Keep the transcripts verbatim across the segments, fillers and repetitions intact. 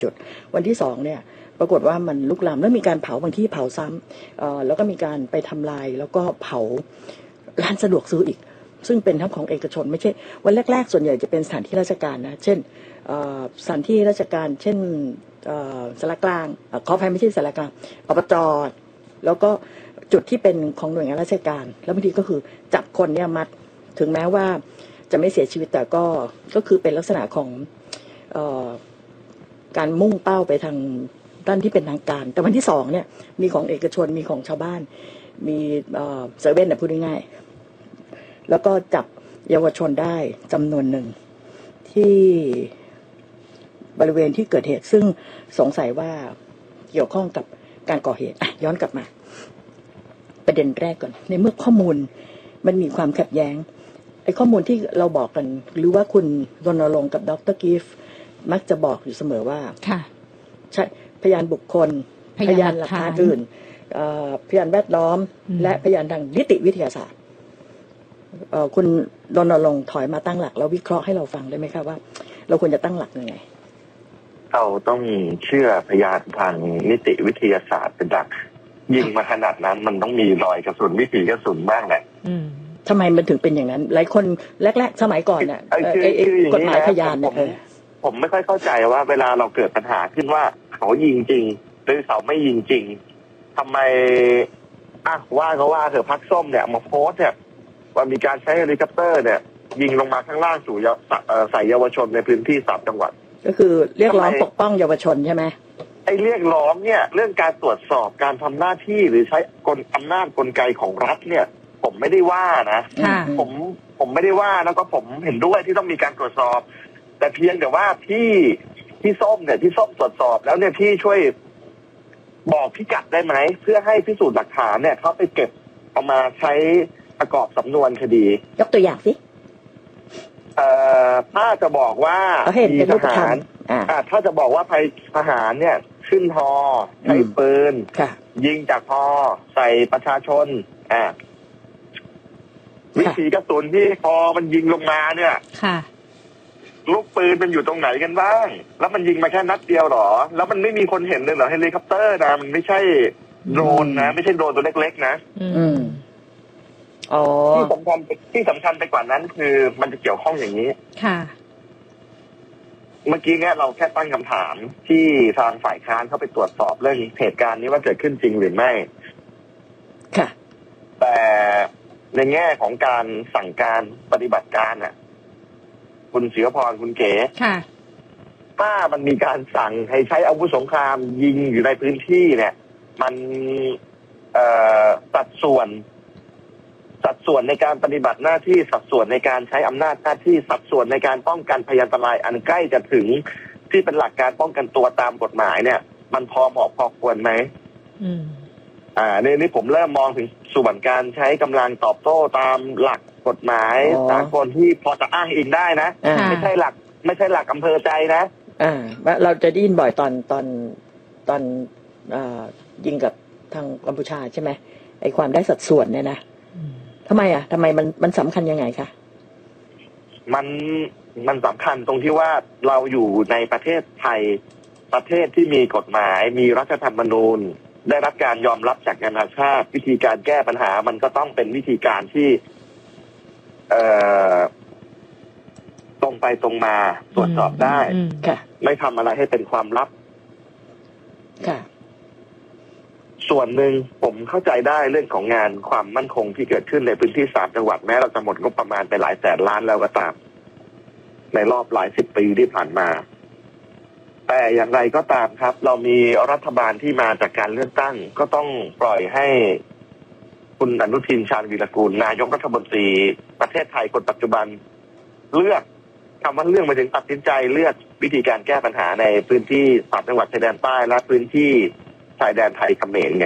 จุดวันที่สองเนี่ยปรากฏว่ามันลุกลามแล้วมีการเผาบางที่เผาซ้ำเอ่อแล้วก็มีการไปทำลายแล้วก็เผาร้านสะดวกซื้ออีกซึ่งเป็นทั้งของเอกชนไม่ใช่วันแรกๆส่วนใหญ่จะเป็นสถานที่ราชการนะเช่นสถานที่ราชการเช่นสารกลางขออภัยไม่ใช่สารกลางอบจแล้วก็จุดที่เป็นของหน่วยงานราชการแล้วบางทีก็คือจับคนเนี่ยมัดถึงแม้ว่าจะไม่เสียชีวิตแต่ก็ก็คือเป็นลักษณะของเอ่อการมุ่งเป้าไปทางด้านที่เป็นทางการแต่วันที่สองเนี่ยมีของเอกชนมีของชาวบ้านมีเอ่อเซเว่นเนี่ยพูดง่ายๆแล้วก็จับเยาวชนได้จำนวนหนึ่งที่บริเวณที่เกิดเหตุซึ่งสงสัยว่าเกี่ยวข้องกับการก่อเหตุอ่ะย้อนกลับมาประเด็นแรกก่อนในเมื่อข้อมูลมันมีความขัดแย้งไอ้ข้อมูลที่เราบอกกันหรือว่าคุณรณรงค์กับดร.กิฟต์มักจะบอกอยู่เสมอว่าค่ะใช่พยานบุคคลพยานหลักฐานอื่นพยานแวดล้อมและพยานทางนิติวิทยาศาสตร์คุณรณรงค์ถอยมาตั้งหลักแล้ววิเคราะห์ให้เราฟังได้ไหมคะว่าเราควรจะตั้งหลักยังไงเราต้องเชื่อพยานทางนิติวิทยาศาสตร์เป็นหลักยิงมาขนาดนั้นมันต้องมีรอยกระสุนวิถีกระสุนบ้างแหละทำไมมันถึงเป็นอย่างนั้นหลายคนแรกๆสมัยก่อนเนี่ยกฎหมายพยานเนี่ยผมไม่ค่อยเข้าใจว่าเวลาเราเกิดปัญหาขึ้นว่าเขายิงจริงหรือเขาไม่ยิงจริงทำไมอ่ะว่าก็ว่าเถอะพรรคส้มเนี่ยมาโพสเนี่ยว่ามีการใช้เฮลิคอปเตอร์เนี่ยยิงลงมาข้างล่างสู่ใส่เยาวชนในพื้นที่สามจังหวัดก็คือเรียกร้องปกป้องเยาวชนใช่ไหมไอ้เรียกร้องเนี่ยเรื่องการตรวจสอบการทำหน้าที่หรือใช้กลอำนาจกลไกของรัฐเนี่ยผมไม่ได้ว่านะผมผมไม่ได้ว่าแล้วก็ผมเห็นด้วยที่ต้องมีการตรวจสอบแต่เพียงแต่ว่าพี่พี่ส้มเนี่ยพี่ส้มตรวจสอบแล้วเนี่ยพี่ช่วยบอกพิกัดได้ไหมเพื่อให้พิสูจน์หลักฐานเนี่ยเขาไปเก็บเอามาใช้ประกอบสำนวนคดียกตัวอย่างสิเอ่อถ้าจะบอกว่ามีทหารอ่าถ้าจะบอกว่าทหารเนี่ยขึ้นฮอใช้ปืนยิงจากฮอใส่ประชาชนอ่าวิถีกระสุนที่ฮอมันยิงลงมาเนี่ยลูกปืนมันอยู่ตรงไหนกันบ้างแล้วมันยิงมาแค่นัดเดียวหรอแล้วมันไม่มีคนเห็นเลยเหรอเฮลิคอปเตอร์นะมันไม่ใช่โดรนนะไม่ใช่โดรนตัวเล็กๆนะอืมอ๋อที่สำคัญที่สำคัญไปกว่านั้นคือมันจะเกี่ยวข้องอย่างนี้ค่ะเมื่อกี้เนี่ยเราแค่ตั้งคำถามที่ทางฝ่ายค้านเข้าไปตรวจสอบเรื่องเหตุการณ์นี้ว่าเกิดขึ้นจริงหรือไม่ค่ะแต่ในแง่ของการสั่งการปฏิบัติการน่ะคุณศิวพรคุณเก๋ค่ะถ้ามันมีการสั่งให้ใช้อาวุธสงครามยิงอยู่ในพื้นที่เนี่ยมันเอ่อสัดส่วนสัดส่วนในการปฏิบัติหน้าที่สัดส่วนในการใช้อำนาจหน้าที่สัดส่วนในการป้องกันพยานอันตรายอันใกล้จะถึงที่เป็นหลักการป้องกันตัวตามกฎหมายเนี่ยมันพอเหมาะพอควรไหมอืมอ่าในนี้ผมเริ่มมองถึงส่วนการใช้กำลังตอบโต้ตามหลักกฎหมายสากลที่พอจะอ้างอิงได้นะไม่ใช่หลักไม่ใช่หลักอำเภอใจนะอ่าเราจะได้ยินบ่อยตอนตอนตอนอ่ายิงกับทางกัมพูชาใช่ไหมไอ้ความได้สัดส่วนเนี่ยนะทำไมอ่ะทำไมมันมันสำคัญยังไงคะมันมันสำคัญตรงที่ว่าเราอยู่ในประเทศไทยประเทศที่มีกฎหมายมีรัฐธรรมนูญได้รับการยอมรับจากนานาชาติวิธีการแก้ปัญหามันก็ต้องเป็นวิธีการที่เอ่อตรงไปตรงมาตรวจสอบได้ไม่ทำอะไรให้เป็นความลับค่ะส่วนหนึ่งผมเข้าใจได้เรื่องของงานความมั่นคงที่เกิดขึ้นในพื้นที่สามจังหวัดแม้เราจะหมดงบประมาณไปหลายแสนล้านแล้วก็ตามในรอบหลายสิบปีที่ผ่านมาแต่อย่างไรก็ตามครับเรามีรัฐบาลที่มาจากการเลือกตั้งก็ต้องปล่อยให้คุณอนุทินชาญวีรกูลนายกรัฐมนตรีประเทศไทยคนปัจจุบันเลือกคำว่าเรื่องมาถึงตัดสินใจเลือกวิธีการแก้ปัญหาในพื้นที่สามจังหวัดชายแดนใต้และพื้นที่ชายแดนไทยเขมรไง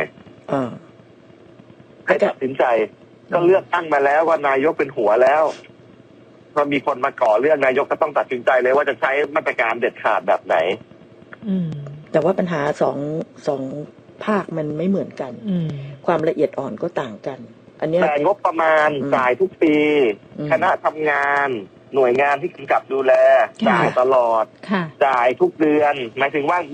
ให้ตัดสินใจก็เลือกตั้งมาแล้วว่านายกเป็นหัวแล้วพอมีคนมาก่อเรื่องนายกก็ต้องตัดสินใจเลยว่าจะใช้มาตรการเด็ดขาดแบบไหนอืมแต่ว่าปัญหาสองสองภาคมันไม่เหมือนกันความละเอียดอ่อนก็ต่างกันอันนี้แต่งบประมาณจ่ายทุกปีคณะทำงานหน่วยงานที่กำกับดูแลค่ะจ่ายตลอดค่ะจ่ายทุกเดือนหมายถึงว่า